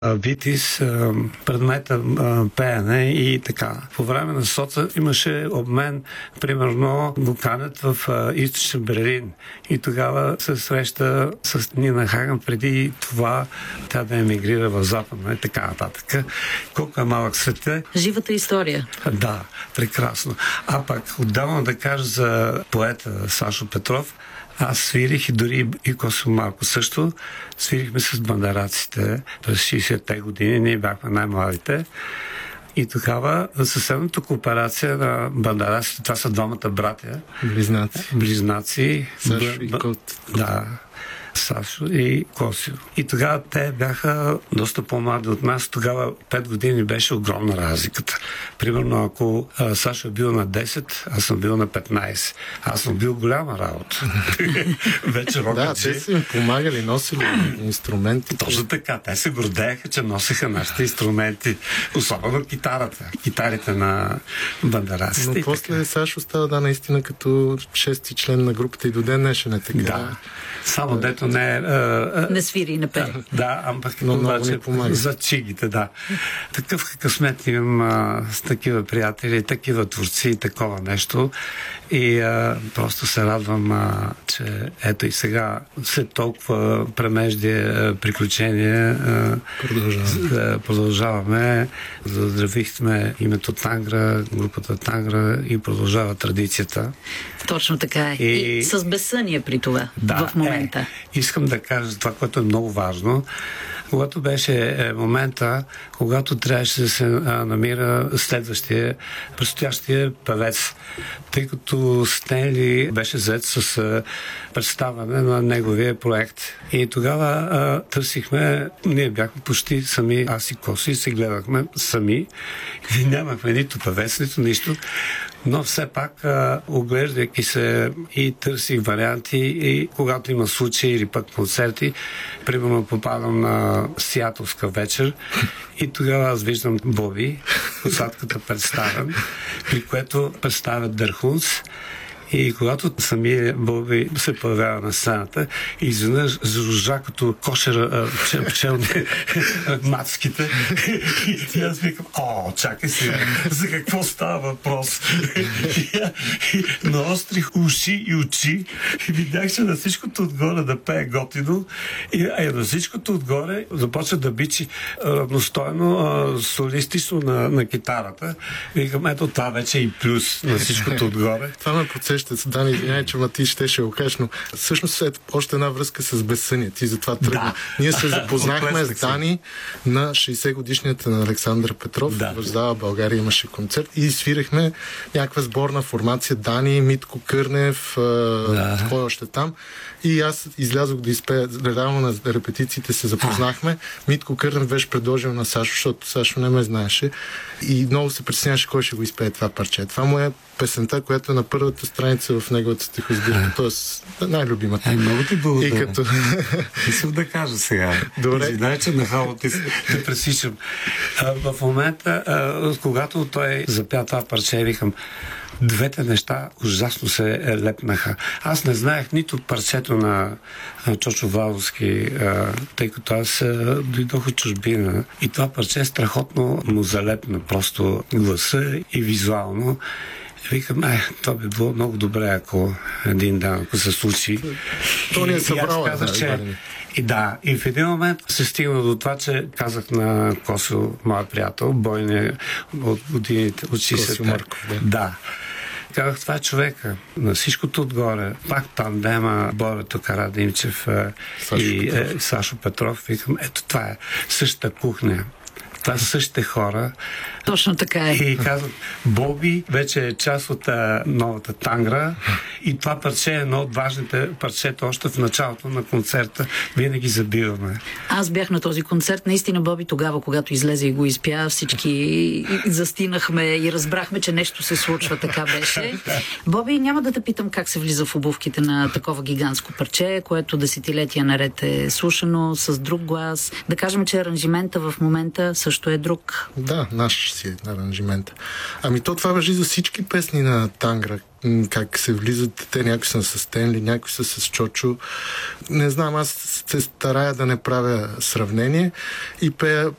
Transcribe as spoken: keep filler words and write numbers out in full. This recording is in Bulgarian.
Витис, предмета пеене и така. По време на соца имаше обмен, примерно го канят в източен Берлин и тогава се среща с Нина Хаган преди това тя да емигрира в Западна и така нататък. Колко е малък света. Живата история. Да, прекрасно. А пак отделно да кажа за поета Сашо Петров, аз свирих и дори и Косо Марко също. Свирихме с бандараците през шейсетте години. Ние бяхме най-младите. И тогава съседната кооперация на бандараците, това са двамата братя. Близнаци. Близнаци. Сашо и Кот. Да. Сашо и Косио. И тогава те бяха доста по-млади от нас. Тогава пет години беше огромна разликата. Примерно, ако а, Сашо е бил на десет, аз съм бил на петнайсет. Аз съм бил голяма работа. Вече рокът Да, те са им помагали, носили инструменти. Точно така. Те се гордееха, че носиха нашите инструменти. Особено китарата. Китарите на бандараците. Но после Сашо става, да, наистина като шести член на групата и до ден днешен е така. Да. Само дето не... А, не свири и не пее. Да, ампак но обаче за чигите, да. Такъв късмет имам а, с такива приятели, такива творци и такова нещо. И а, просто се радвам, а, че ето и сега след толкова премеждие, приключения а, продължаваме. продължаваме. Заздравихме името Тангра, групата Тангра и продължава традицията. Точно така е. И, и с безсъние при това, да, в момента. Е, искам да кажа това, което е много важно. Когато беше момента, когато трябваше да се а, намира следващия, предстоящия певец, тъй като Стенли беше зает с а, представяне на неговия проект. И тогава а, търсихме, ние бяхме почти сами, аз и Коси, се гледахме сами и нямахме нито певец, нито нищо. Но все пак, а, оглеждайки се и търсих варианти и когато има случаи или пък концерти, примерно попадам на Сиатълска вечер и тогава аз виждам Боби, посадката представен, при което представят Дърхунс. И когато самия Боби се появява на сцената, изведнъж заружа като кошера пчелни мацките. И аз викам, о, чакай сега, за какво става въпрос? Наострих уши и очи и видях, че на всичкото отгоре да пее готино, и, а и на всичкото отгоре започва да бичи равностойно, солистично на, на китарата. Викам, ето това вече е и плюс на всичкото отгоре. Това ме подсеща. Дани, извиняй, че ма ти ще ще го кажеш, но всъщност е още една връзка с безсъние. Ти затова тръгна. Да. Ние се запознахме с Дани на шейсет годишнията на Александър Петров. Да. В Зала България имаше концерт и свирихме някаква сборна формация. Дани, Митко Кърнев, да. Кой още там. И аз излязох да изпея. Реално на репетициите се запознахме. Митко Кърнев беше предложил на Сашо, защото Сашо не ме знаеше. И много се притесняваше кой ще го изпее това парче. Това му е песента, която е на първата страница в неговата стихосбирка. Тоест, най-любимата. Ай, много ти благодаря. И като... Искам да кажа сега. Добре. Извинай, че нахално ти те пресичам. А, в момента, а, когато той запя това парче, викам, двете неща ужасно се лепнаха. Аз не знаех нито парчето на Чочо Владовски, тъй като аз дойдох от чужбина. И това парче страхотно му залепна просто гласа и визуално. Викам, е, това би било много добре, ако един ден, ако се случи. То ни е събрало. И, казах, че... и да, и в един момент се стигна до това, че казах на Косио, моя приятел, бойне от годините, от шейсетте. Да. Да. Казах, това е човека. На всичкото отгоре, пак тандема Борето Карадимчев Сашо и е, Сашо Петров. Викам, ето това е същата кухня. Това са същите хора. Точно така е. И казват, Боби вече е част от а, новата Тангра и това парче е едно от важните парчета още в началото на концерта. Винаги забиваме. Аз бях на този концерт. Наистина Боби тогава, когато излезе и го изпя, всички застинахме и разбрахме, че нещо се случва. Така беше. Боби, няма да те питам как се влиза в обувките на такова гигантско парче, което десетилетия наред е слушано с друг глас. Да кажем, че аранжимента в момента също е друг. Да, наш си аранжимент. Ами то това важи за всички песни на Тангра. Как се влизат, те някои са с Стенли, някои са с Чочо. Не знам, аз се старая да не правя сравнение и пея